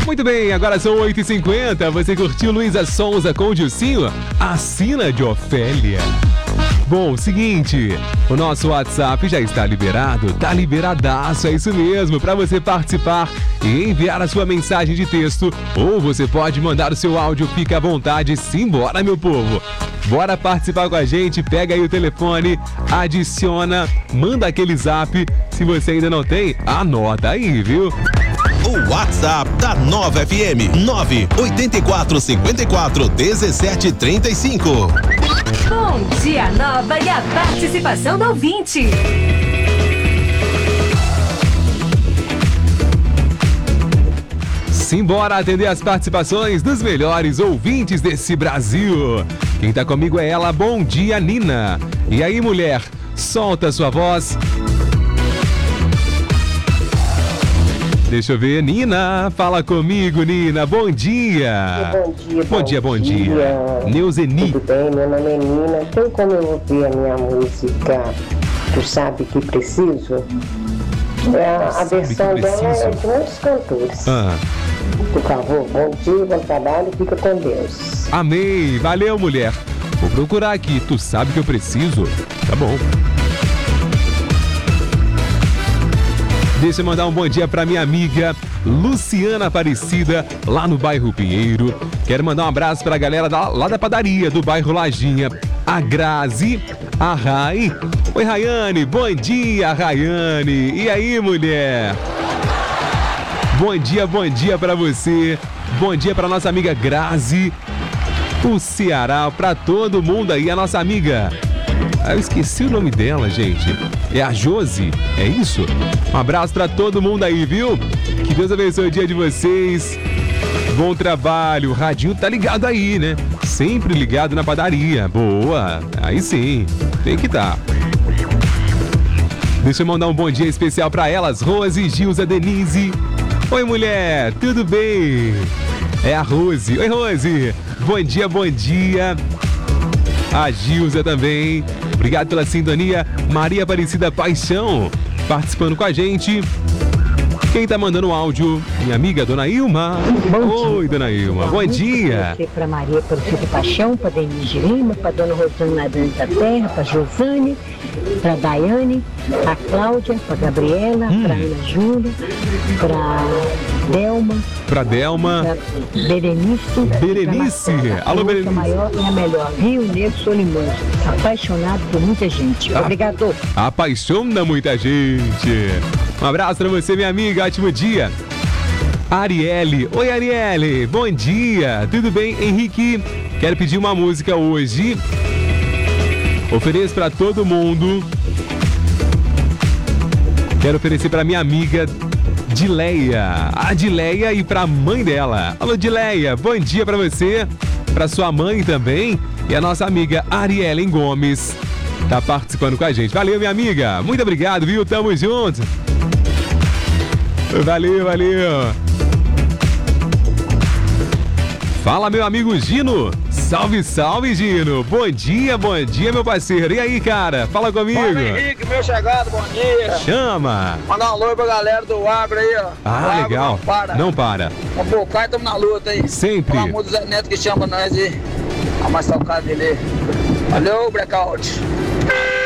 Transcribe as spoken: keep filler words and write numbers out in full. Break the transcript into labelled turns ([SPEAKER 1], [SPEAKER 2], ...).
[SPEAKER 1] Muito bem, agora são oito e cinquenta. Você curtiu Luísa Sonza com o Dilcinho? Assina de Ofélia. Bom, seguinte, o nosso WhatsApp já está liberado, tá liberadaço, é isso mesmo, para você participar e enviar a sua mensagem de texto, ou você pode mandar o seu áudio, fica à vontade, simbora, meu povo. Bora participar com a gente, pega aí o telefone, adiciona, manda aquele zap, se você ainda não tem, anota aí, viu?
[SPEAKER 2] O WhatsApp da Nova F M, nove oito quatro cinco quatro um sete três cinco.
[SPEAKER 3] Bom dia, Nova, e a participação do ouvinte.
[SPEAKER 1] Simbora atender as participações dos melhores ouvintes desse Brasil. Quem tá comigo é ela, bom dia, Nina. E aí, mulher, solta sua voz. Deixa eu ver, Nina, fala comigo, Nina, bom dia.
[SPEAKER 4] Bom dia,
[SPEAKER 1] bom, bom dia, bom dia. dia. Neuzeni.
[SPEAKER 4] Tudo bem, meu nome é Nina. Tem como eu ouvir a minha música Tu Sabe Que Preciso? É, a, a versão dela é de muitos cantores.
[SPEAKER 1] Ah.
[SPEAKER 4] Por favor, bom dia, bom trabalho, fica com Deus.
[SPEAKER 1] Amém, valeu, mulher. Vou procurar aqui, Tu Sabe Que Eu Preciso? Tá bom. Deixa eu mandar um bom dia pra minha amiga Luciana Aparecida, lá no bairro Pinheiro. Quero mandar um abraço pra galera da, lá da padaria do bairro Lajinha. A Grazi, a Rai. Oi, Rayane, bom dia, Rayane. E aí, mulher? Bom dia, bom dia pra você. Bom dia pra nossa amiga Grazi. O Ceará, pra todo mundo aí, a nossa amiga... Ah, eu esqueci o nome dela, gente. É a Josi, é isso? Um abraço pra todo mundo aí, viu? Que Deus abençoe o dia de vocês. Bom trabalho. O radinho tá ligado aí, né? Sempre ligado na padaria. Boa. Aí sim, tem que tá. Deixa eu mandar um bom dia especial pra elas, Rose, Gilza, Denise. Oi, mulher, tudo bem? É a Rose. Oi, Rose. Bom dia, bom dia. A Gilza também. Obrigado pela sintonia. Maria Aparecida Paixão participando com a gente. Quem tá mandando o áudio? Minha amiga, Dona Ilma.
[SPEAKER 5] Bom
[SPEAKER 1] Oi,
[SPEAKER 5] dia.
[SPEAKER 1] Dona Ilma. Bom dia.
[SPEAKER 5] Para Maria Aparecida Paixão, para Denise Lima, para Dona Rosana Nadante da Terra, para Josane, para Daiane, a Cláudia, para Gabriela, hum. para Ana Júlia, para Delma.
[SPEAKER 1] Para Delma.
[SPEAKER 5] Pra Berenice.
[SPEAKER 1] Berenice. Alô, Berenice.
[SPEAKER 5] A maior e a melhor. Rio Negro Solimões. Apaixonado por muita gente. Obrigado.
[SPEAKER 1] Apaixona muita gente. Um abraço pra você, minha amiga. Ótimo dia. Arielle. Oi, Arielle. Bom dia. Tudo bem, Henrique? Quero pedir uma música hoje. Ofereço pra todo mundo. Quero oferecer pra minha amiga Dileia. A Dileia e pra mãe dela. Alô, Dileia. Bom dia pra você. Pra sua mãe também. E a nossa amiga Arielle Gomes tá participando com a gente. Valeu, minha amiga. Muito obrigado, viu? Tamo junto. Valeu, valeu. Fala, meu amigo Gino. Salve, salve, Gino. Bom dia, bom dia, meu parceiro. E aí, cara? Fala comigo.
[SPEAKER 6] Fala, Henrique, meu chegado, bom dia.
[SPEAKER 1] Chama.
[SPEAKER 6] Mandar um alô pra galera do Agro aí, ó.
[SPEAKER 1] Ah,
[SPEAKER 6] Agro,
[SPEAKER 1] legal.
[SPEAKER 6] Não para.
[SPEAKER 1] Não para.
[SPEAKER 6] Um bocado, estamos na luta aí.
[SPEAKER 1] Sempre.
[SPEAKER 6] Pelo amor do Zé Neto que chama nós aí. Amassar o cara dele. Valeu, Blackout.